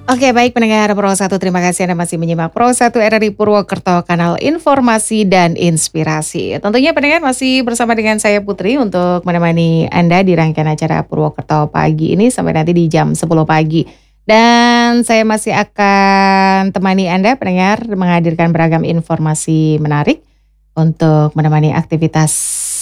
Oke, baik pendengar Pro 1, terima kasih Anda masih menyimak Pro 1 RRI Purwokerto, kanal informasi dan inspirasi. Tentunya pendengar masih bersama dengan saya Putri untuk menemani Anda di rangkaian acara Purwokerto pagi ini sampai nanti di jam 10 pagi. Dan saya masih akan temani Anda pendengar menghadirkan beragam informasi menarik untuk menemani aktivitas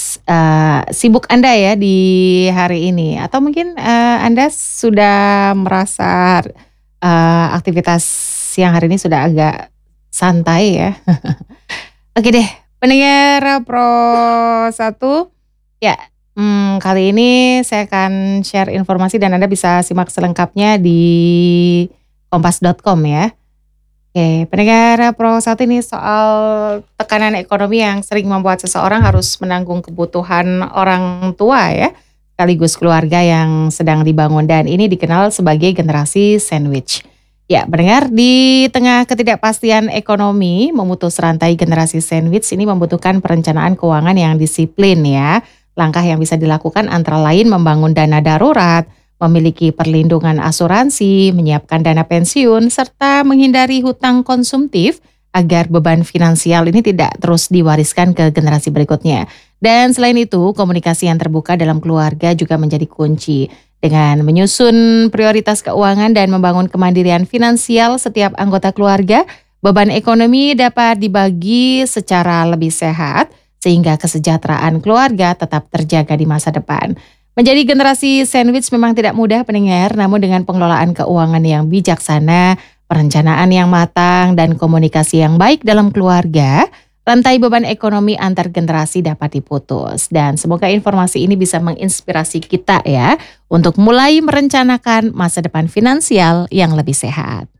sibuk Anda ya di hari ini. Atau mungkin Anda sudah merasa aktivitas siang hari ini sudah agak santai ya. Oke deh, pendengar Pro 1, ya, kali ini saya akan share informasi dan Anda bisa simak selengkapnya di kompas.com ya. Oke, pendengar Pro 1, ini soal tekanan ekonomi yang sering membuat seseorang harus menanggung kebutuhan orang tua ya, sekaligus keluarga yang sedang dibangun, dan ini dikenal sebagai generasi sandwich. Ya, pendengar, di tengah ketidakpastian ekonomi, memutus rantai generasi sandwich ini membutuhkan perencanaan keuangan yang disiplin ya. Langkah yang bisa dilakukan antara lain membangun dana darurat, memiliki perlindungan asuransi, menyiapkan dana pensiun, serta menghindari hutang konsumtif agar beban finansial ini tidak terus diwariskan ke generasi berikutnya. Dan selain itu, komunikasi yang terbuka dalam keluarga juga menjadi kunci. Dengan menyusun prioritas keuangan dan membangun kemandirian finansial setiap anggota keluarga, beban ekonomi dapat dibagi secara lebih sehat sehingga kesejahteraan keluarga tetap terjaga di masa depan. Menjadi generasi sandwich memang tidak mudah pendengar, namun dengan pengelolaan keuangan yang bijaksana, perencanaan yang matang, dan komunikasi yang baik dalam keluarga, rantai beban ekonomi antar generasi dapat diputus. Dan semoga informasi ini bisa menginspirasi kita ya, untuk mulai merencanakan masa depan finansial yang lebih sehat.